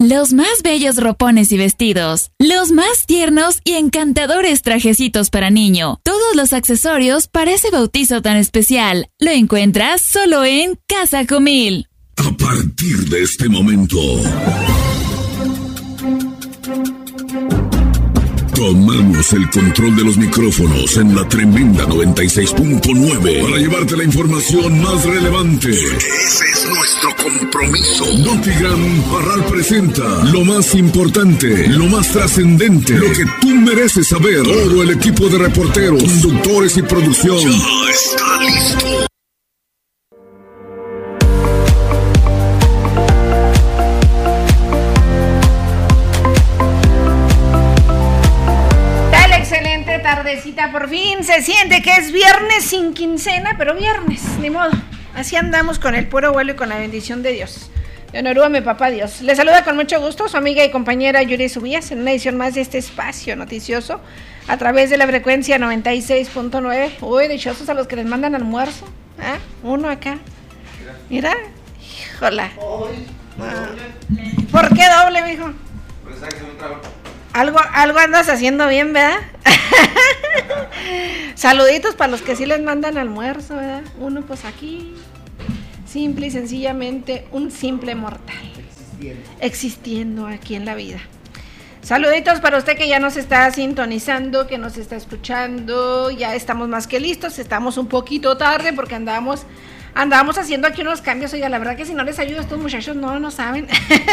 Los más bellos ropones y vestidos, los más tiernos y encantadores trajecitos para niño, todos los accesorios para ese bautizo tan especial, lo encuentras solo en Casa Jumil. A partir de este momento, tomamos el control de los micrófonos en la tremenda 96.9 para llevarte la información más relevante. Ese es nuestro compromiso. Notigram Parral presenta lo más importante, lo más trascendente, lo que tú mereces saber. Todo el equipo de reporteros, conductores y producción ya está listo. Tardecita, por fin se siente que es viernes sin quincena, pero viernes, ni modo. Así andamos con el puro vuelo y con la bendición de Dios. De honor a mi papá Dios. Les saluda con mucho gusto su amiga y compañera Yuri Subías en una edición más de este espacio noticioso a través de la frecuencia 96.9. Uy, dichosos a los que les mandan almuerzo. ¿Ah? Uno acá. Mira, híjola. ¿Por qué doble, mijo? Algo andas haciendo bien, ¿verdad? Saluditos para los que sí les mandan almuerzo, ¿verdad? Uno pues aquí, simple y sencillamente un simple mortal. Existiendo aquí en la vida. Saluditos para usted que ya nos está sintonizando, que nos está escuchando. Ya estamos más que listos, estamos un poquito tarde porque andábamos haciendo aquí unos cambios. Oiga, la verdad que si no les ayudo a estos muchachos no saben.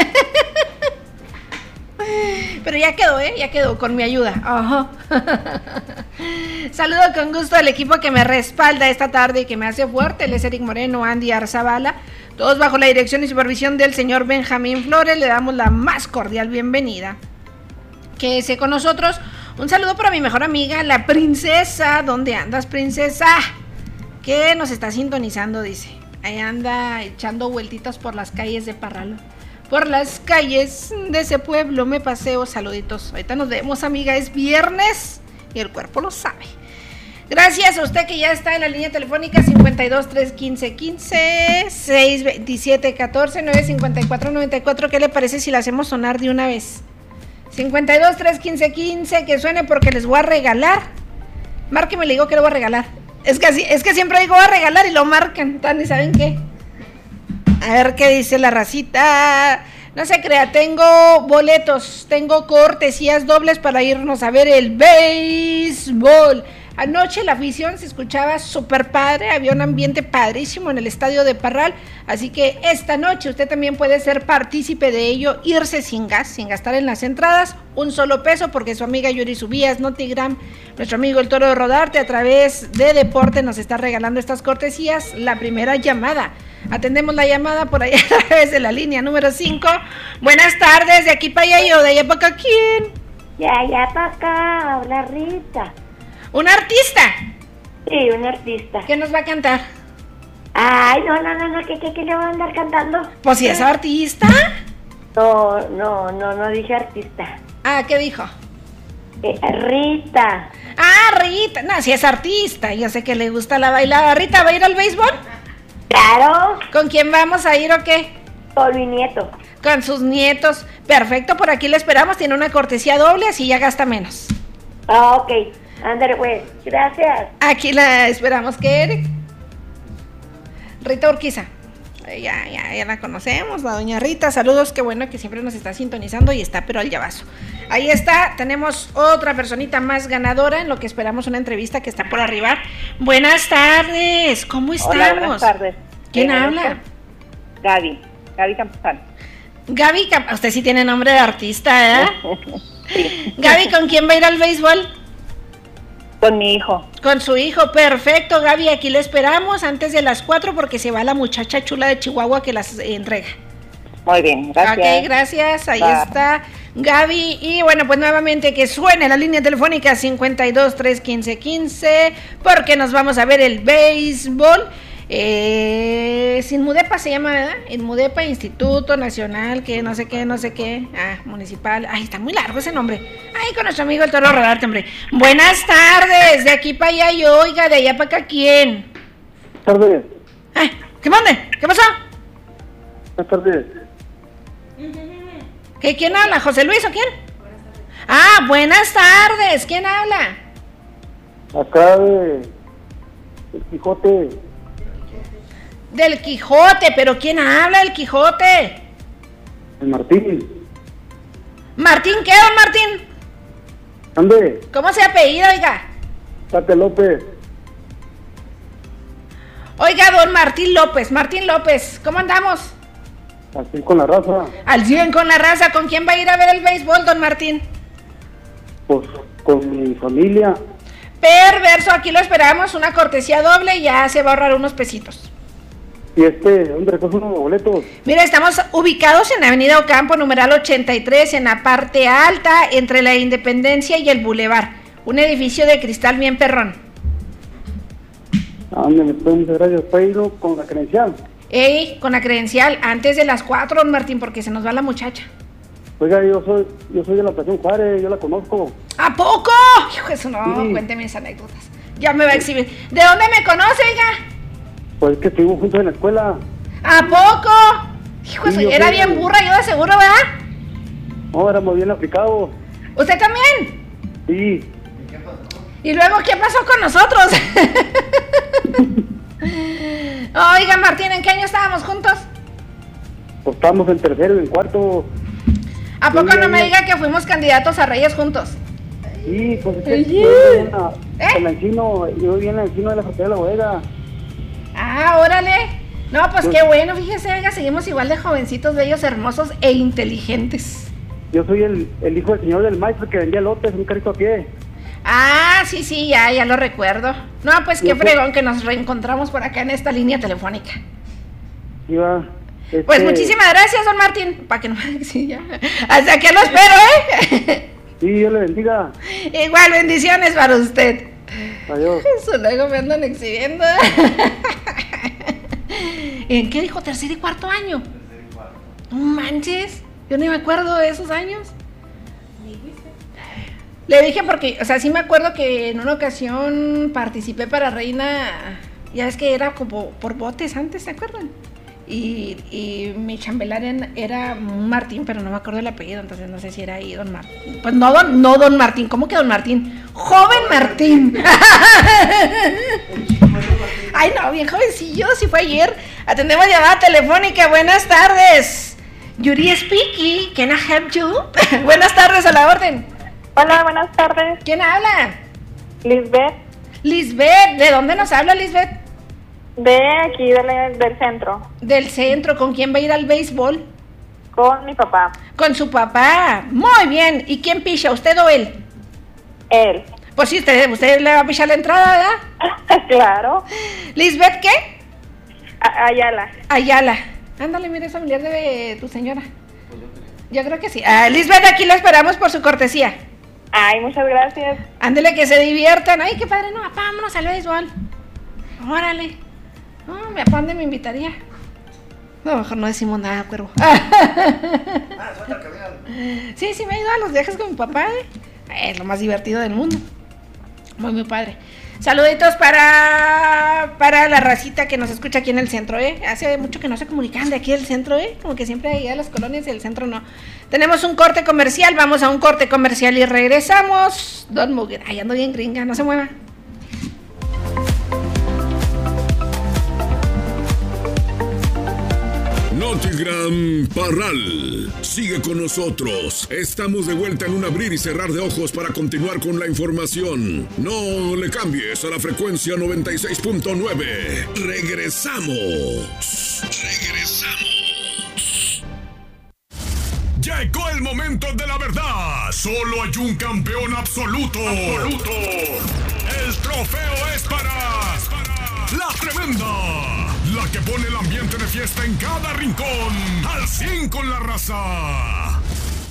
Pero ya quedó con mi ayuda. Ajá. Saludo con gusto al equipo que me respalda esta tarde y que me hace fuerte. Él es Eric Moreno, Andy Arzabala, todos bajo la dirección y supervisión del señor Benjamín Flores. Le damos la más cordial bienvenida. Quédese con nosotros. Un saludo para mi mejor amiga, la princesa. ¿Dónde andas, princesa? Que nos está sintonizando, dice. Ahí anda echando vueltitas por las calles de Parral. Por las calles de ese pueblo me paseo. Saluditos. Ahorita nos vemos, amiga. Es viernes y el cuerpo lo sabe. Gracias a usted que ya está en la línea telefónica 52 315 15 627 14 954 94. ¿Qué le parece si la hacemos sonar de una vez? 52 315 15, que suene porque les voy a regalar. Márqueme, le digo que le voy a regalar. Es que siempre digo voy a regalar y lo marcan. ¿Y saben qué? A ver qué dice la racita. No se crea, tengo boletos, tengo cortesías dobles para irnos a ver el béisbol. Anoche la afición se escuchaba súper padre, había un ambiente padrísimo en el estadio de Parral, así que esta noche usted también puede ser partícipe de ello, irse sin gastar en las entradas, un solo peso, porque su amiga Yuri Subías, Notigram, nuestro amigo el Toro de Rodarte, a través de Deporte nos está regalando estas cortesías. La primera llamada, atendemos la llamada por allá a través de la línea número 5. Buenas tardes, de aquí para allá yo, de allá para acá, ¿quién? De allá para acá, habla Rita. ¿Un artista? Sí, un artista. ¿Qué nos va a cantar? Ay, no, ¿qué le va a andar cantando? Pues si es artista. No dije artista. Ah, ¿qué dijo? Rita. Ah, Rita, no, si es artista, yo sé que le gusta la bailada. Rita, ¿va a ir al béisbol? Claro. ¿Con quién vamos a ir o qué? Con mi nieto. Con sus nietos. Perfecto, por aquí le esperamos, tiene una cortesía doble, así ya gasta menos. Ah, ok. Ándale, pues, gracias. Aquí la esperamos, ¿qué, Eric? Rita Urquiza. Ya la conocemos, la doña Rita. Saludos, qué bueno que siempre nos está sintonizando y está, pero al llavazo. Ahí está, tenemos otra personita más ganadora en lo que esperamos una entrevista que está por arribar. Buenas tardes, ¿cómo estamos? Hola, buenas tardes. ¿Quién habla? Gaby Campuzano. Gaby, usted sí tiene nombre de artista, ¿eh? Sí. Gaby, ¿con quién va a ir al béisbol? Con mi hijo. Con su hijo, perfecto, Gaby, aquí le esperamos antes de las 4 porque se va la muchacha chula de Chihuahua que las entrega. Muy bien, gracias. Ok, gracias, ahí está Gaby. Y bueno, pues nuevamente que suene la línea telefónica 52 315 15 porque nos vamos a ver el béisbol. Inmudepa se llama, ¿verdad? Inmudepa, Instituto Nacional, que no sé qué, municipal, está muy largo ese nombre. Con nuestro amigo el Toro Rodarte, hombre. Buenas tardes, de aquí para allá yo, oiga, de allá para acá, ¿quién? Buenas tardes. ¿Qué mande? ¿Qué pasó? Buenas tardes. ¿Quién habla? ¿José Luis o quién? Ah, buenas tardes. ¿Quién habla? Acá de El Quijote. Del Quijote, pero ¿quién habla del Quijote? El Martín. ¿Martín qué, don Martín? ¿Dónde? ¿Cómo se apellida, oiga? Tate López. Oiga, don Martín López, ¿cómo andamos? Así con la raza. Al 100 con la raza. ¿Con quién va a ir a ver el béisbol, don Martín? Pues con mi familia. Perverso, aquí lo esperamos, una cortesía doble y ya se va a ahorrar unos pesitos. Y ¿dónde recoge unos boletos? Mira, estamos ubicados en Avenida Ocampo, numeral 83, en la parte alta, entre la Independencia y el Boulevard. Un edificio de cristal bien perrón. Muchas gracias. ¿Puede ir con la credencial? Ey, con la credencial, antes de las 4, don Martín, porque se nos va la muchacha. Oiga, yo soy de la Estación Juárez, yo la conozco. ¿A poco? Hijo, eso no, Sí. Cuénteme esas anécdotas. Ya me va a exhibir. ¿De dónde me conoce, oiga? Pues es que estuvimos juntos en la escuela. ¿A poco? Hijo, Sí, yo era sé. bien burra, yo de seguro, ¿verdad? No, éramos bien aplicados. ¿Usted también? Sí. ¿Y luego qué pasó con nosotros? Oiga, Martín, ¿en qué año estábamos juntos? Pues estábamos en tercero y en cuarto. ¿A poco Sí, no me ya. diga que fuimos candidatos a Reyes juntos? Sí, pues es que Oye. en el encino, yo vivía en el encino de la Frontera de la Bodega. Ah, órale. No, pues qué bueno, fíjese, oiga, seguimos igual de jovencitos, bellos, hermosos e inteligentes. Yo soy el hijo del señor del maestro que vendía lotes en un carrito a pie. Ah, sí, ya lo recuerdo. No, pues qué Yo- fregón que nos reencontramos por acá en esta línea telefónica. Iba, Pues muchísimas gracias, don Martín. Para que no me... Sí, ya. Hasta que lo espero, ¿eh? Sí, Dios le bendiga. Igual, bendiciones para usted. Adiós. Eso luego me andan exhibiendo. ¿En qué dijo? ¿Tercer y cuarto año? No manches, yo ni me acuerdo de esos años. Le dije porque, o sea, sí me acuerdo que en una ocasión participé para Reina, ya ves que era como por botes antes, ¿se acuerdan? Y mi chambelán era Martín, pero no me acuerdo el apellido, entonces no sé si era ahí don Martín. Pues no don Martín, ¿cómo que don Martín? ¡Joven Martín! Ay, no, bien jovencillo, sí fue ayer. Atendemos llamada telefónica, buenas tardes. Yuri Speaky, can I help you? Buenas tardes, a la orden. Hola, buenas tardes. ¿Quién habla? Lisbeth, Lisbeth, ¿de dónde nos habla Lisbeth? de aquí del centro, Del centro, ¿con quién va a ir al béisbol? con mi papá. Con su papá, muy bien. ¿Y quién picha, usted o él? Él. Pues sí, usted le va a pichar la entrada, ¿verdad? Claro. ¿Lisbeth qué? Ayala. Ayala. Ándale, mire, es familiar de tu señora. Yo creo que sí. Ah, Lisbeth, aquí la esperamos por su cortesía. Ay, muchas gracias. Ándele, que se diviertan. Ay, qué padre, no, papá, vámonos al béisbol. Órale. No, mi papá, ¿dónde me invitaría? No, mejor no decimos nada, cuervo. Sí, me he ido a los viajes con mi papá, Es lo más divertido del mundo. Muy padre. Saluditos para la racita que nos escucha aquí en el centro, Hace mucho que no se comunican de aquí del centro, Como que siempre hay a las colonias y el centro no. Tenemos un corte comercial, vamos a un corte comercial y regresamos. Don Mugger, ahí ando bien gringa, no se mueva. Notigram Parral. Sigue con nosotros. Estamos de vuelta en un abrir y cerrar de ojos para continuar con la información. No le cambies a la frecuencia 96.9. Regresamos. Llegó el momento de la verdad. Solo hay un campeón absoluto. El trofeo es para La Tremenda. La que pone el ambiente de fiesta en cada rincón. Al 100 con la raza.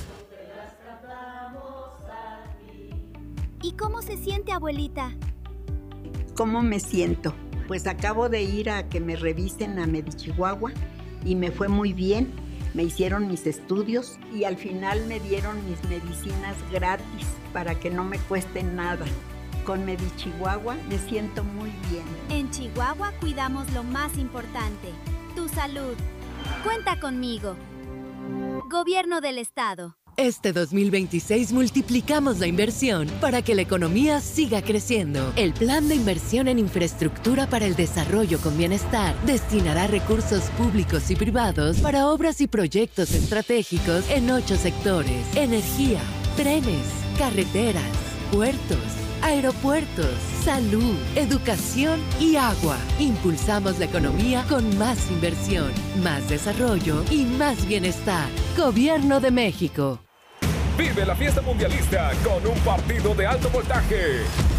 ¿Y cómo se siente, abuelita? ¿Cómo me siento? Pues acabo de ir a que me revisen a Medichihuahua y me fue muy bien. Me hicieron mis estudios y al final me dieron mis medicinas gratis para que no me cueste nada. Con Medichihuahua me siento muy bien. En Chihuahua cuidamos lo más importante, tu salud. Cuenta conmigo. Gobierno del Estado. Este 2026 multiplicamos la inversión para que la economía siga creciendo. El Plan de Inversión en Infraestructura para el Desarrollo con Bienestar destinará recursos públicos y privados para obras y proyectos estratégicos en 8 sectores: energía, trenes, carreteras, puertos, aeropuertos, salud, educación y agua. Impulsamos la economía con más inversión, más desarrollo y más bienestar. Gobierno de México. Vive la fiesta mundialista con un partido de alto voltaje.